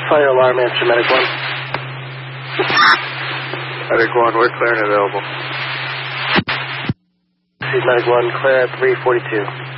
Fire alarm, answer Medic 1. Medic 1, we're clear and available. This is Medic 1, clear at 342.